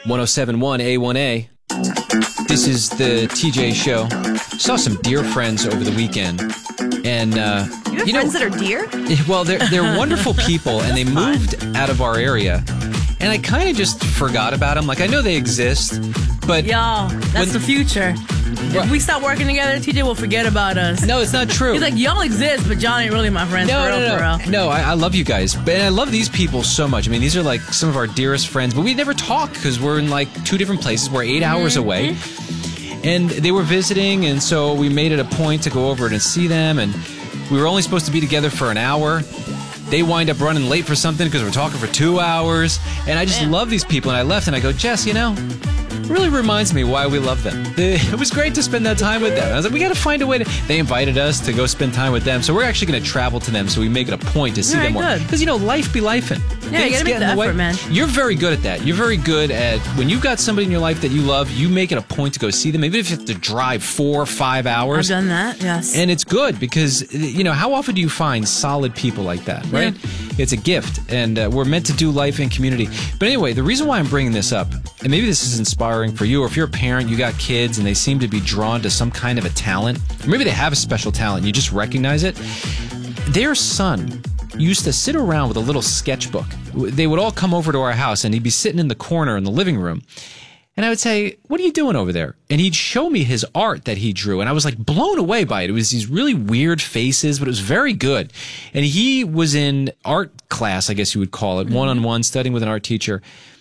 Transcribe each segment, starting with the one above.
107.1 A1A. This is the TJ Show. Saw some dear friends over the weekend. And, you have friends that are deer? Well, they're wonderful people, and they moved out of our area. And I kind of just forgot about them. Like, I know they exist, but... Y'all, that's the future. If we stop working together, TJ will forget about us. No, it's not true. He's like, y'all exist, but John ain't really my friend. No. No, I love you guys. And I love these people so much. I mean, these are like some of our dearest friends, but we never talk because we're in like two different places. We're 8 hours away. And they were visiting, and so we made it a point to go over and see them. And we were only supposed to be together for an hour. They wind up running late for something because we're talking for 2 hours. And I just love these people. And I left and I go, Jess, it really reminds me why we love them. It was great to spend that time with them. I was like, we got to find a way to... They invited us to go spend time with them. So we're actually going to travel to them so we make it a point to see them more. Because, life be lifing. Yeah, you got to make the effort, man. You're very good at that. You're very good at... When you've got somebody in your life that you love, you make it a point to go see them, even if you have to drive 4 or 5 hours. I've done that, yes. And it's good because, how often do you find solid people like that, right? Yeah. It's a gift, and we're meant to do life in community. But anyway, the reason why I'm bringing this up, and maybe this is inspiring for you, or if you're a parent, you got kids, and they seem to be drawn to some kind of a talent, or maybe they have a special talent, you just recognize it. Their son used to sit around with a little sketchbook. They would all come over to our house, and he'd be sitting in the corner in the living room. And I would say, what are you doing over there? And he'd show me his art that he drew. And I was like blown away by it. It was these really weird faces, but it was very good. And he was in art class, I guess you would call it, one-on-one, studying with an art teacher.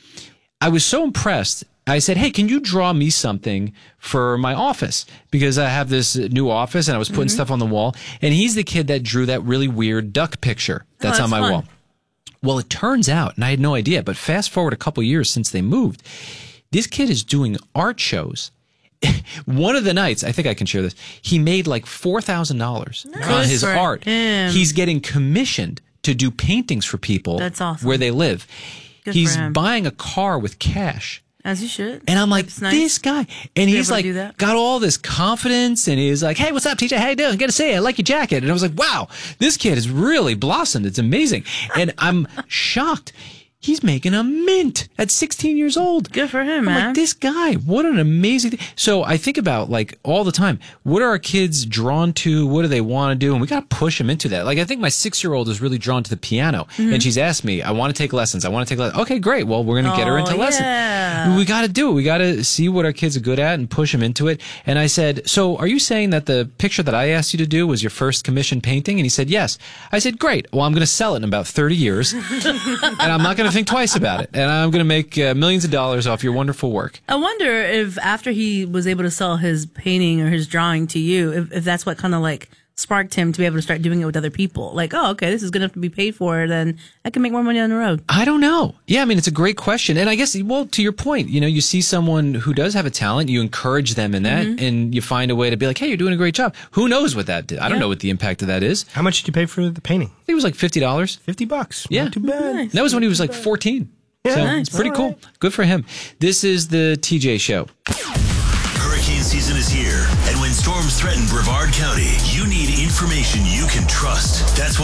I was so impressed. I said, hey, can you draw me something for my office? Because I have this new office and I was putting stuff on the wall. And he's the kid that drew that really weird duck picture that's on my wall. Well, it turns out, and I had no idea, but fast forward a couple years since they moved, this kid is doing art shows. One of the nights, I think I can share this, he made like $4,000 on his art. He's getting commissioned to do paintings for people. That's awesome. Where they live. Good He's for him. buying a car with cash. As you should. And I'm like, this guy. And he's like, got all this confidence. And he's like, hey, what's up, TJ? How you doing? Good to see you. I like your jacket. And I was like, wow, this kid has really blossomed. It's amazing. And I'm shocked. He's making a mint at 16 years old. Good for him, man. Like, this guy, what an amazing thing. So I think about, like, all the time, what are our kids drawn to? What do they want to do? And we got to push them into that. Like, I think my 6-year-old is really drawn to the piano. And she's asked me, I want to take lessons. Okay, great. Well, we're going to get her into lessons. We got to do it. We got to see what our kids are good at and push them into it. And I said, so are you saying that the picture that I asked you to do was your first commissioned painting? And he said, yes. I said, great. Well, I'm going to sell it in about 30 years. And I'm not going to think twice about it, and I'm going to make millions of dollars off your wonderful work. I wonder if after he was able to sell his painting or his drawing to you, if that's what kind of like sparked him to be able to start doing it with other people. Like, oh, okay, this is good enough to be paid for, then I can make more money on the road. I don't know. Yeah, I mean, it's a great question. And I guess, well, to your point, you see someone who does have a talent, you encourage them in that, and you find a way to be like, hey, you're doing a great job. Who knows what that did? I don't know what the impact of that is. How much did you pay for the painting? I think it was like $50. $50. Yeah. Not too bad. Nice. That was when he was like 14. Yeah, so nice. It's pretty cool. Good for him. This is the TJ Show. Hurricane season is here, and when storms threaten Brevard County, you need information you can trust. That's why